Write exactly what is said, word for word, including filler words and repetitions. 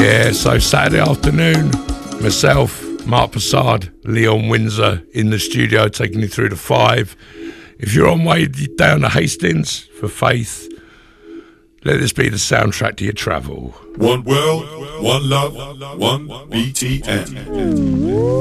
Yeah, so Saturday afternoon, myself, Mark Passard, Leon Windsor in the studio taking you through to five. If you're on way down to Hastings for Faith, let this be the soundtrack to your travel. One world, one love, one B T N.